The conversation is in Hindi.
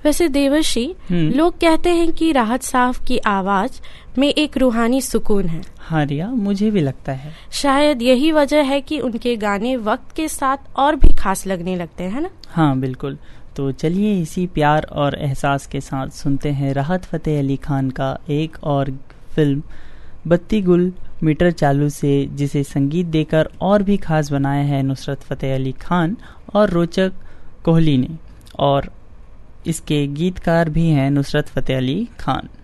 वैसे देवर्षि, लोग कहते हैं कि राहत साहब की आवाज में एक रूहानी सुकून है। हाँ रिया, मुझे भी लगता है। शायद यही वजह है कि उनके गाने वक्त के साथ और भी खास लगने लगते हैं ना। हाँ बिल्कुल। तो चलिए इसी प्यार और एहसास के साथ सुनते हैं राहत फतेह अली खान का एक और फिल्म बत्ती गुल मीटर चालू से, जिसे संगीत देकर और भी खास बनाया है नुसरत फतेह अली खान और रोचक कोहली ने, और इसके गीतकार भी हैं नुसरत फतेह अली खान।